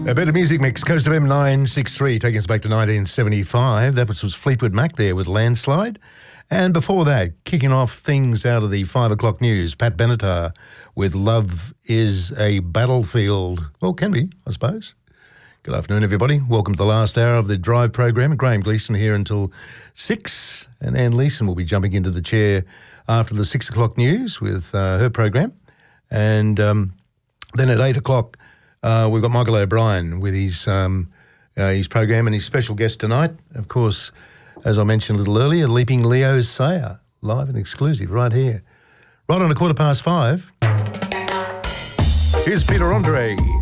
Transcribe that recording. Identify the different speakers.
Speaker 1: A better music mix, Coast of M963, taking us back to 1975. That was Fleetwood Mac there with Landslide. And before that, kicking off things out of the 5 o'clock news, Pat Benatar with Love is a Battlefield. Well, can be, I suppose. Good afternoon, everybody. Welcome to the last hour of the Drive program. Graham Gleeson here until 6, and Anne Leeson will be jumping into the chair after the 6 o'clock news with her program. And then at 8 o'clock, we've got Michael O'Brien with his program and his special guest tonight. Of course, as I mentioned a little earlier, Leaping Leo Sayer, live and exclusive right here. Right on 5:15. Here's Peter Andre.